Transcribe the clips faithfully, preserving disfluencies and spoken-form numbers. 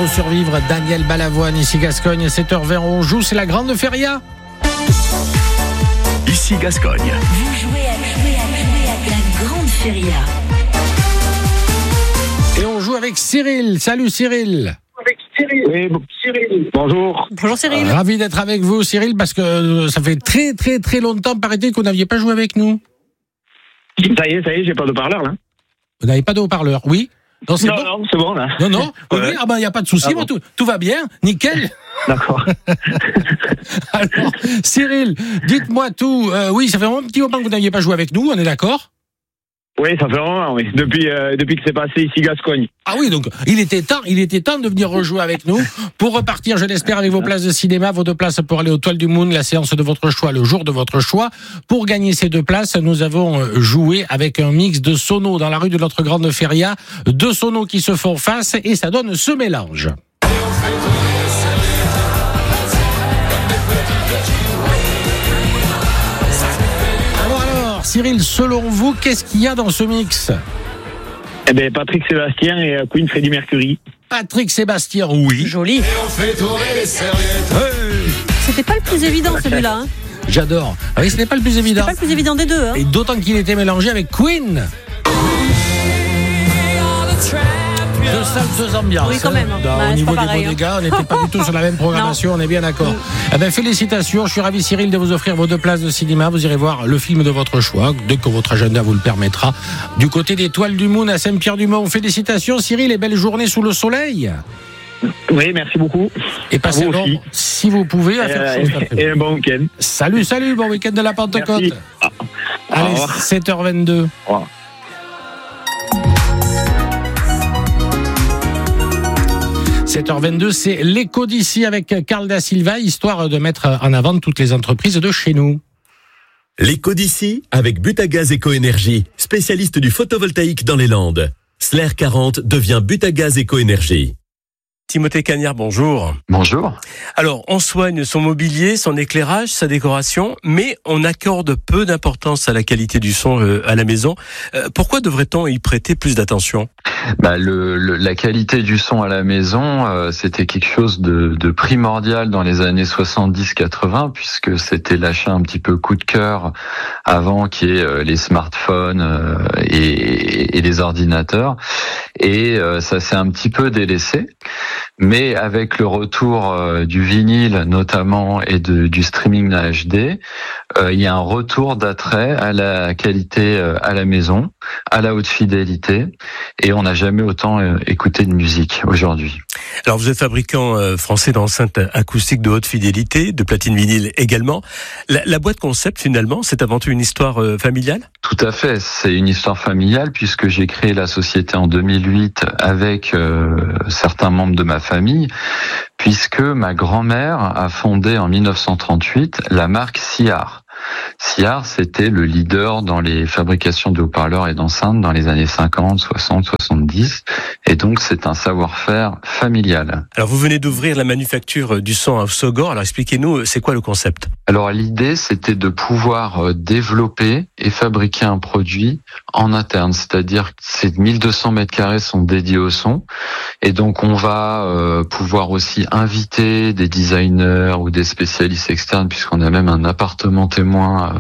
pour survivre. Daniel Balavoine, ici Gascogne, sept heures vingt, on joue, c'est la grande feria. Ici Gascogne. Vous jouez à, jouer à, jouer à la grande feria. Et on joue avec Cyril. Salut Cyril. Avec Cyril. Oui, bon, Cyril. Bonjour. Bonjour Cyril. Ravi d'être avec vous Cyril, parce que ça fait très très très longtemps, paraît-il, que vous n'aviez pas joué avec nous. Ça y est, ça y est, j'ai pas de parleur là. Vous n'avez pas de haut-parleur, oui? Non, c'est non, bon. non, c'est bon là. Non, non, oui, Ouais. oui, ah ben il n'y a pas de souci, Ah moi, bon. tout, tout va bien, nickel. D'accord. Alors, Cyril, dites-moi tout. Euh, oui, ça fait un petit moment que vous n'aviez pas joué avec nous, on est d'accord? Oui, ça fait un moment, oui. Depuis, euh, depuis que c'est passé ici Gascogne. Ah oui, donc il était temps, il était temps de venir rejouer avec nous pour repartir, je l'espère, avec vos places de cinéma, vos deux places pour aller aux Toiles du Moon, la séance de votre choix, le jour de votre choix. Pour gagner ces deux places, nous avons joué avec un mix de sonos dans la rue de notre grande feria, deux sonos qui se font face et ça donne ce mélange. Alors, alors, Cyril, selon vous, qu'est-ce qu'il y a dans ce mix ? Eh ben, Patrick Sébastien et euh, Queen Freddie Mercury. Patrick Sébastien, oui. Joli. C'était pas le plus évident celui-là. Hein. J'adore. Ah oui, ce n'est pas le plus évident. C'était pas le plus évident des deux. Hein. Et d'autant qu'il était mélangé avec Queen. Deux salles, deux ambiances. Oui, quand même. Hein. Bah, Au c'est niveau pas des pareil, beaux hein. dégâts, on n'était pas du tout sur la même programmation, on est bien d'accord. Eh ben, félicitations, je suis ravi Cyril de vous offrir vos deux places de cinéma. Vous irez voir le film de votre choix, dès que votre agenda vous le permettra. Du côté des Toiles du Moon à Saint-Pierre-du-Mont. Félicitations Cyril et belle journée sous le soleil. Oui, merci beaucoup. Et passez À vous donc, aussi. si vous pouvez, à faire Euh, chose d'après. et un bon week-end. Salut, salut, bon week-end de la Pentecôte. Merci. Au Allez, revoir. sept heures vingt-deux. Au revoir. sept heures vingt-deux, c'est l'écho d'ici avec Carl Da Silva, histoire de mettre en avant toutes les entreprises de chez nous. L'écho d'ici avec Butagaz Éco-Énergie, spécialiste du photovoltaïque dans les Landes. Sler quarante devient Butagaz Éco-Énergie. Timothée Cagnard, bonjour. Bonjour. Alors, on soigne son mobilier, son éclairage, sa décoration, mais on accorde peu d'importance à la qualité du son euh, à la maison. Euh, pourquoi devrait-on y prêter plus d'attention ? Bah, le, le, la qualité du son à la maison, euh, c'était quelque chose de, de primordial dans les années soixante-dix quatre-vingts, puisque c'était l'achat un petit peu coup de cœur avant qu'il y ait euh, les smartphones euh, et, et les ordinateurs. Et euh, ça s'est un petit peu délaissé. Mais avec le retour euh, du vinyle notamment et de, du streaming H D, euh, il y a un retour d'attrait à la qualité euh, à la maison, à la haute fidélité, et on n'a jamais autant euh, écouté de musique aujourd'hui. Alors, vous êtes fabricant euh, français d'enceintes acoustiques de haute fidélité, de platine vinyle également. La, la boîte concept, finalement, c'est avant tout une histoire euh, familiale ? Tout à fait, c'est une histoire familiale puisque j'ai créé la société en deux mille huit avec euh, certains membres de ma famille, puisque ma grand-mère a fondé en mille neuf cent trente-huit la marque Siar. Siar, c'était le leader dans les fabrications de haut-parleurs et d'enceintes dans les années cinquante, soixante, soixante-dix. Et donc, c'est un savoir-faire familial. Alors, vous venez d'ouvrir la manufacture du son à Sogor. Alors, expliquez-nous, c'est quoi le concept ? Alors, l'idée, c'était de pouvoir développer et fabriquer un produit en interne. C'est-à-dire que ces mille deux cents mètres carrés sont dédiés au son. Et donc, on va euh, pouvoir aussi inviter des designers ou des spécialistes externes, puisqu'on a même un appartement témoin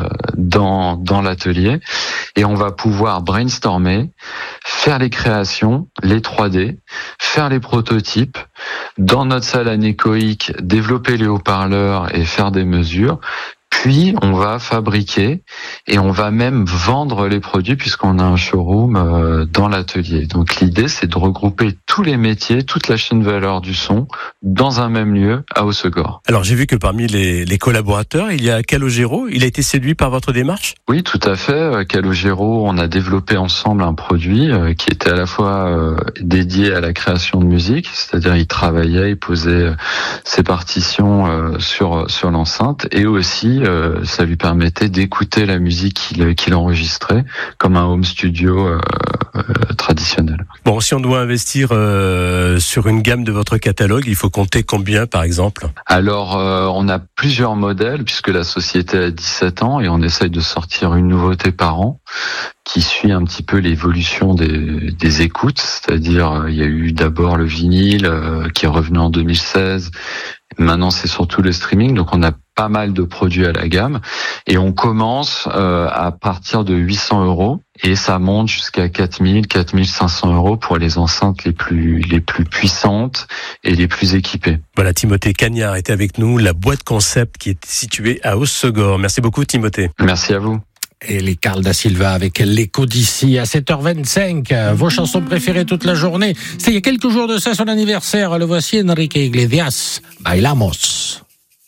dans dans l'atelier, et on va pouvoir brainstormer, faire les créations, les trois D, faire les prototypes dans notre salle anéchoïque, développer les haut-parleurs et faire des mesures. Puis, on va fabriquer et on va même vendre les produits puisqu'on a un showroom euh, dans l'atelier. Donc, l'idée, c'est de regrouper tous les métiers, toute la chaîne de valeur du son dans un même lieu à Hossegor. Alors, j'ai vu que parmi les, les collaborateurs, il y a Calogero. Il a été séduit par votre démarche ? Oui, tout à fait. Calogero, on a développé ensemble un produit euh, qui était à la fois euh, dédié à la création de musique, c'est-à-dire il travaillait, il posait euh, ses partitions euh, sur sur l'enceinte, et aussi euh, ça lui permettait d'écouter la musique qu'il, qu'il enregistrait comme un home studio euh, euh, traditionnel. Bon, si on doit investir euh, sur une gamme de votre catalogue, il faut compter combien par exemple ? Alors, euh, on a plusieurs modèles puisque la société a dix-sept ans et on essaye de sortir une nouveauté par an qui suit un petit peu l'évolution des, des écoutes, c'est-à-dire euh, il y a eu d'abord le vinyle euh, qui est revenu en deux mille seize, maintenant c'est surtout le streaming, donc on a pas mal de produits à la gamme et on commence euh, à partir de huit cents euros et ça monte jusqu'à quatre mille, quatre mille cinq cents euros pour les enceintes les plus les plus puissantes et les plus équipées. Voilà, Timothée Cagnard était avec nous, la boîte concept qui est située à Hossegor. Merci beaucoup Timothée. Merci à vous. Et les Carl da Silva avec l'écho d'ici à sept heures vingt-cinq. Vos chansons préférées toute la journée. C'était il y a quelques jours de ça son anniversaire. Le voici, Enrique Iglesias. Bailamos.